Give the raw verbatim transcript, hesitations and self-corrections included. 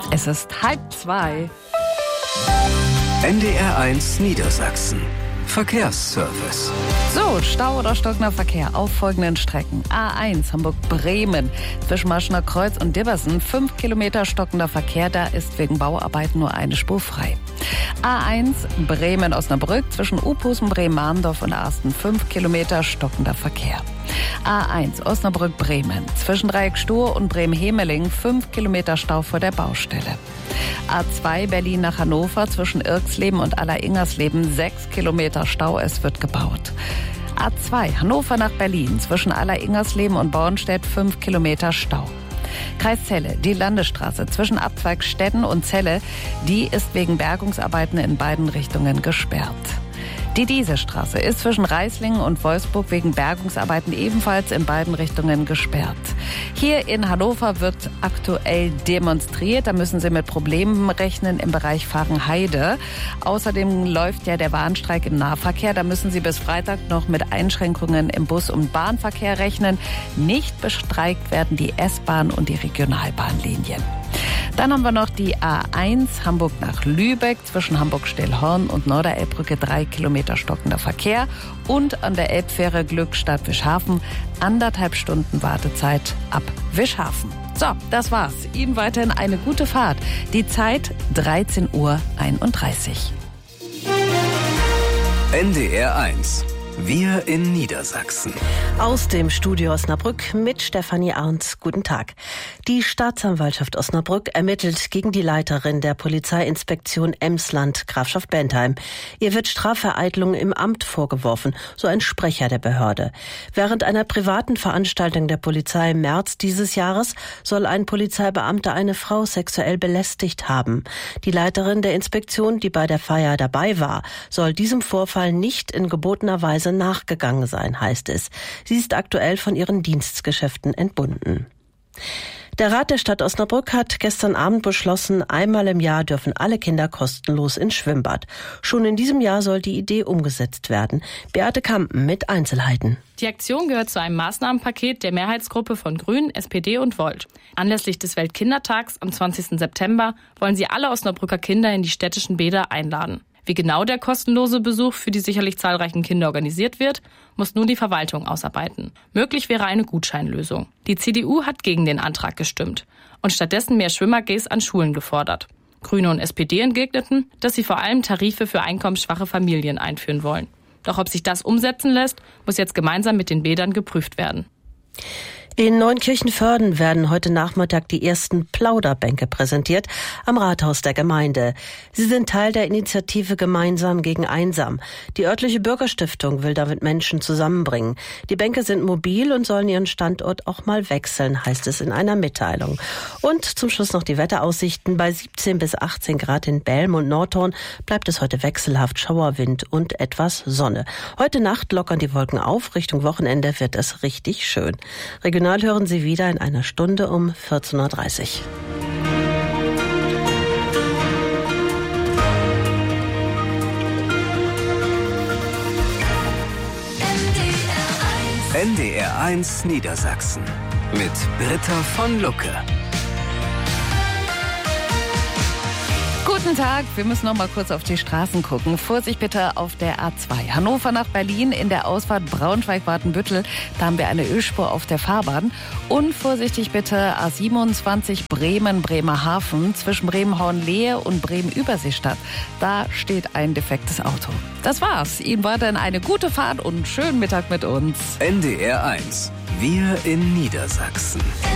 Es ist halb zwei. N D R eins Niedersachsen. Verkehrsservice. So, Stau oder stockender Verkehr auf folgenden Strecken. A eins Hamburg-Bremen zwischen Marschener Kreuz und Dibbersen. Fünf Kilometer stockender Verkehr, da ist wegen Bauarbeiten nur eine Spur frei. A eins Bremen-Osnabrück zwischen Uphusen, Bremen-Marndorf und Arsten. Fünf Kilometer stockender Verkehr. A eins Osnabrück-Bremen zwischen Dreieck-Stur und Bremen-Hemeling. Fünf Kilometer Stau vor der Baustelle. A zwei Berlin nach Hannover zwischen Irksleben und Aller-Ingersleben. Sechs Kilometer Stau, es wird gebaut. A zwei Hannover nach Berlin zwischen Aller-Ingersleben und Bornstedt. Fünf Kilometer Stau. Kreis Celle, die Landesstraße zwischen Abzweigstetten und Celle, die ist wegen Bergungsarbeiten in beiden Richtungen gesperrt. Die Diesestraße ist zwischen Reislingen und Wolfsburg wegen Bergungsarbeiten ebenfalls in beiden Richtungen gesperrt. Hier in Hannover wird aktuell demonstriert. Da müssen Sie mit Problemen rechnen im Bereich Fahrenheide. Außerdem läuft ja der Warnstreik im Nahverkehr. Da müssen Sie bis Freitag noch mit Einschränkungen im Bus- und Bahnverkehr rechnen. Nicht bestreikt werden die S-Bahn und die Regionalbahnlinien. Dann haben wir noch die A eins Hamburg nach Lübeck zwischen Hamburg-Stillhorn und Norderelbbrücke. Drei Kilometer stockender Verkehr. Und an der Elbfähre Glückstadt-Wischhafen anderthalb Stunden Wartezeit ab Wischhafen. So, das war's. Ihnen weiterhin eine gute Fahrt. Die Zeit dreizehn Uhr einunddreißig. N D R eins. Wir in Niedersachsen. Aus dem Studio Osnabrück mit Stefanie Arndt. Guten Tag. Die Staatsanwaltschaft Osnabrück ermittelt gegen die Leiterin der Polizeiinspektion Emsland, Grafschaft Bentheim. Ihr wird Strafvereitlung im Amt vorgeworfen, so ein Sprecher der Behörde. Während einer privaten Veranstaltung der Polizei im März dieses Jahres soll ein Polizeibeamter eine Frau sexuell belästigt haben. Die Leiterin der Inspektion, die bei der Feier dabei war, soll diesem Vorfall nicht in gebotener Weise nachgegangen sein, heißt es. Sie ist aktuell von ihren Dienstgeschäften entbunden. Der Rat der Stadt Osnabrück hat gestern Abend beschlossen, einmal im Jahr dürfen alle Kinder kostenlos ins Schwimmbad. Schon in diesem Jahr soll die Idee umgesetzt werden. Beate Kampen mit Einzelheiten. Die Aktion gehört zu einem Maßnahmenpaket der Mehrheitsgruppe von Grünen, S P D und Volt. Anlässlich des Weltkindertags am zwanzigsten September wollen sie alle Osnabrücker Kinder in die städtischen Bäder einladen. Wie genau der kostenlose Besuch für die sicherlich zahlreichen Kinder organisiert wird, muss nun die Verwaltung ausarbeiten. Möglich wäre eine Gutscheinlösung. Die C D U hat gegen den Antrag gestimmt und stattdessen mehr Schwimmer-Gs an Schulen gefordert. Grüne und S P D entgegneten, dass sie vor allem Tarife für einkommensschwache Familien einführen wollen. Doch ob sich das umsetzen lässt, muss jetzt gemeinsam mit den Bädern geprüft werden. In Neunkirchen-Vörden werden heute Nachmittag die ersten Plauderbänke präsentiert am Rathaus der Gemeinde. Sie sind Teil der Initiative Gemeinsam gegen Einsam. Die örtliche Bürgerstiftung will damit Menschen zusammenbringen. Die Bänke sind mobil und sollen ihren Standort auch mal wechseln, heißt es in einer Mitteilung. Und zum Schluss noch die Wetteraussichten. Bei siebzehn bis achtzehn Grad in Belm und Nordhorn bleibt es heute wechselhaft, Schauerwind und etwas Sonne. Heute Nacht lockern die Wolken auf. Richtung Wochenende wird es richtig schön. Regional hören Sie wieder in einer Stunde um vierzehn Uhr dreißig. N D R eins Niedersachsen mit Britta von Lucke. Guten Tag, wir müssen noch mal kurz auf die Straßen gucken. Vorsicht bitte auf der A zwei. Hannover nach Berlin in der Ausfahrt Braunschweig-Watenbüttel. Da haben wir eine Ölspur auf der Fahrbahn. Und vorsichtig bitte A siebenundzwanzig Bremen-Bremerhaven zwischen Bremen-Hornlehe und Bremen-Überseestadt. Da steht ein defektes Auto. Das war's. Ihnen weiterhin eine gute Fahrt und schönen Mittag mit uns. N D R eins. Wir in Niedersachsen.